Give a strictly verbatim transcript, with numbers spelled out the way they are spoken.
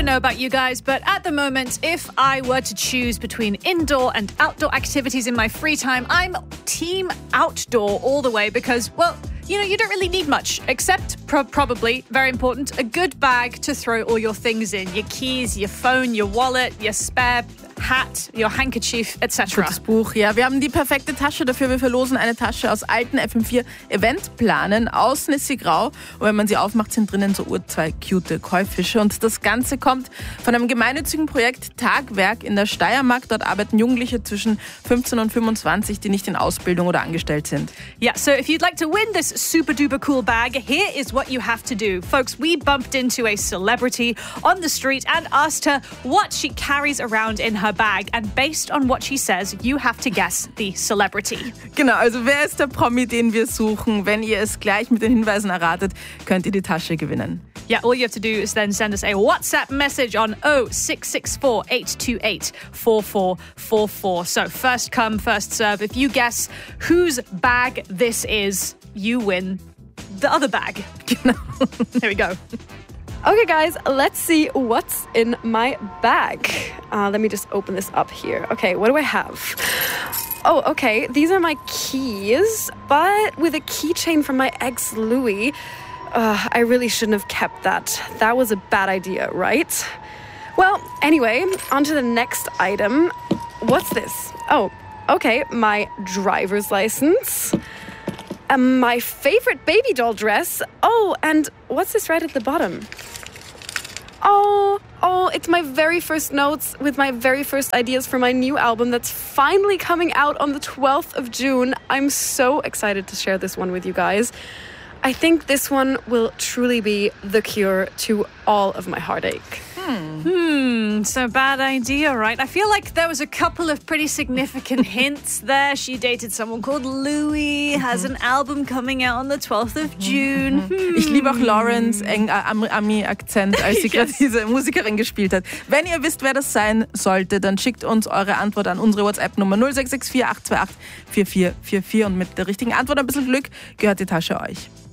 don't know about you guys, but at the moment, if I were to choose between indoor and outdoor activities in my free time, I'm team outdoor all the way because, well, you know, you don't really need much, except pro- probably, very important, a good bag to throw all your things in. Your keys, your phone, your wallet, your spare hat, your handkerchief, et cetera. Gutes Buch, ja. Wir haben die perfekte Tasche dafür. Wir verlosen eine Tasche aus alten F M vier Eventplanen. Außen ist sie grau und wenn man sie aufmacht, sind drinnen so ur zwei cute Käufische. Und das Ganze kommt von einem gemeinnützigen Projekt Tagwerk in der Steiermark. Dort arbeiten Jugendliche zwischen fünfzehn und fünfundzwanzig, die nicht in Ausbildung oder angestellt sind. Yeah, so if you'd like to win this super duper cool bag, here is what you have to do. Folks, we bumped into a celebrity on the street and asked her what she carries around in her bag. And based on what she says, you have to guess the celebrity. Genau, also wer ist der Promi, den wir suchen? Wenn ihr es gleich mit den Hinweisen erratet, könnt ihr die Tasche gewinnen. Yeah, all you have to do is then send us a WhatsApp message on oh six six four, eight two eight, four four four four. So first come, first serve. If you guess whose bag this is, you win the other bag. Genau. Here we go. Okay, guys, let's see what's in my bag. Uh, let me just open this up here. Okay, what do I have? Oh, okay, these are my keys, but with a keychain from my ex, Louis. Uh, I really shouldn't have kept that. That was a bad idea, right? Well, anyway, on to the next item. What's this? Oh, okay, my driver's license. Um, my favorite baby doll dress. Oh, and what's this right at the bottom? Oh, oh, it's my very first notes with my very first ideas for my new album that's finally coming out on the twelfth of June. I'm so excited to share this one with you guys. I think this one will truly be the cure to all of my heartache. Hmm. Hmm, so bad idea, right? I feel like there was a couple of pretty significant hints there. She dated someone called Louis, has an album coming out on the twelfth of June. Hmm. Ich liebe auch Lawrence, eng äh, Ami-Akzent, als sie Yes. gerade diese Musikerin gespielt hat. Wenn ihr wisst, wer das sein sollte, dann schickt uns eure Antwort an unsere WhatsApp-Nummer null sechs sechs vier, acht zwei acht, vier vier vier vier und mit der richtigen Antwort ein bisschen Glück gehört die Tasche euch.